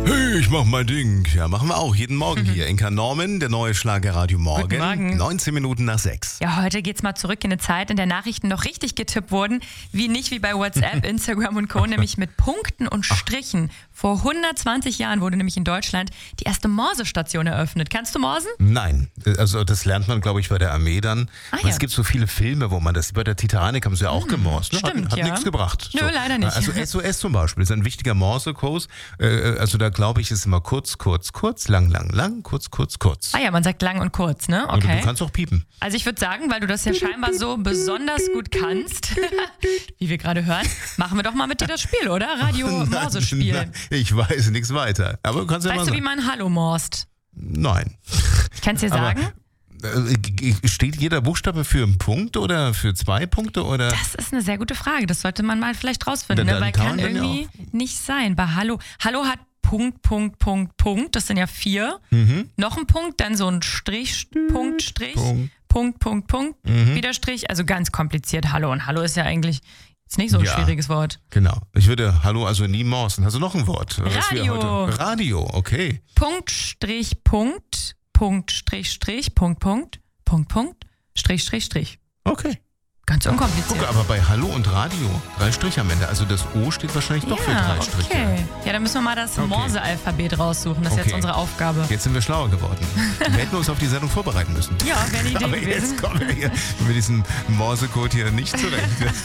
Hey, ich mach mein Ding. Ja, machen wir auch jeden Morgen hier. Inka Norman, der neue Schlagerradio Morgen. Guten Morgen. 19 Minuten nach 6. Ja, heute geht's mal zurück in eine Zeit, in der Nachrichten noch richtig getippt wurden, nicht wie bei WhatsApp, Instagram und Co., nämlich mit Punkten und Strichen. Vor 120 Jahren wurde nämlich in Deutschland die erste Morsestation eröffnet. Kannst du morsen? Nein, also das lernt man, glaube ich, bei der Armee dann. Ja. Es gibt so viele Filme, wo man das, bei der Titanic haben sie ja auch gemorst. Ne? Stimmt, hat ja. nichts gebracht. Nö, leider nicht. Also SOS zum Beispiel ist ein wichtiger Morsekurs. Also da glaube ich, ist immer kurz, kurz, kurz, lang, lang, lang, kurz, kurz, kurz. Ah ja, man sagt lang und kurz, ne? Und Okay. du kannst auch piepen. Also ich würde sagen, weil du das ja scheinbar so besonders gut kannst, wie wir gerade hören, machen wir doch mal mit dir das Spiel, oder? Radio-Morse-Spiel. Nein, ich weiß nichts weiter. Aber du kannst ja mal Weißt du, sagen. wie man Hallo morst? Nein. Ich kann es dir sagen. Steht jeder Buchstabe für einen Punkt oder für 2 Punkte? Oder? Das ist eine sehr gute Frage. Das sollte man mal vielleicht rausfinden, Dann ne? Weil kann kann man dann ja irgendwie nicht sein. Bei Hallo hat Punkt, Punkt, Punkt, Punkt. Das sind ja 4. Noch ein Punkt, dann so ein Strich, Punkt, Strich, Punkt, Punkt, Punkt, wieder Strich. Also ganz kompliziert. Hallo. Und Hallo ist ja eigentlich jetzt nicht so ein schwieriges Wort. Genau. Ich würde Hallo also nie morsen. Hast du noch ein Wort? Radio. Radio, okay. Punkt, Strich, Punkt, Punkt, Strich, Strich, Punkt, Punkt, Punkt, Punkt, Strich, Strich, Strich. Okay. Ganz unkompliziert. Guck, aber bei Hallo und Radio 3 Striche am Ende. Also das O steht wahrscheinlich doch für 3 Striche. Okay. Ja, dann müssen wir mal das Morse-Alphabet raussuchen. Das ist jetzt unsere Aufgabe. Jetzt sind wir schlauer geworden. Wir hätten uns auf die Sendung vorbereiten müssen. Ja, wäre eine Idee Aber gewesen. jetzt kommen wir hier mit diesem Morsecode hier nicht zurecht.